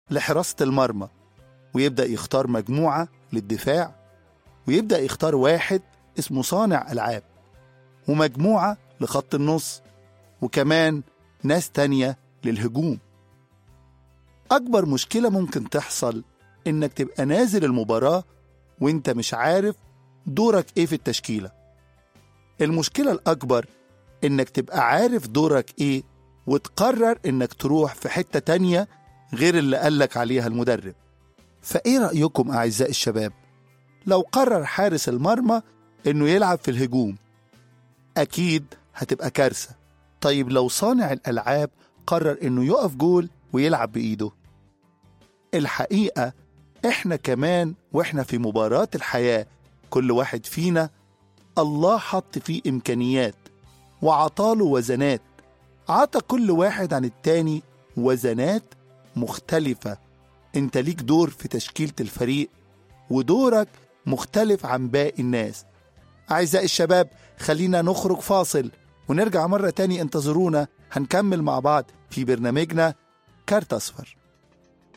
لحراسة المرمى، ويبدأ يختار مجموعة للدفاع، ويبدأ يختار واحد اسمه صانع ألعاب، ومجموعة لخط النص، وكمان ناس تانية للهجوم. أكبر مشكلة ممكن تحصل إنك تبقى نازل المباراة وإنت مش عارف دورك إيه في التشكيلة. المشكلة الأكبر إنك تبقى عارف دورك إيه وتقرر إنك تروح في حتة تانية غير اللي قالك عليها المدرب. فإيه رأيكم أعزائي الشباب؟ لو قرر حارس المرمى إنه يلعب في الهجوم، أكيد هتبقى كارثة. طيب لو صانع الألعاب قرر إنه يقف جول ويلعب بإيده؟ الحقيقة إحنا كمان وإحنا في مباراة الحياة، كل واحد فينا الله حط فيه إمكانيات وعطاله وزنات، عطى كل واحد عن التاني وزنات مختلفة. انت ليك دور في تشكيلة الفريق، ودورك مختلف عن باقي الناس. أعزائي الشباب، خلينا نخرج فاصل ونرجع مرة تاني. انتظرونا، هنكمل مع بعض في برنامجنا كارت أصفر.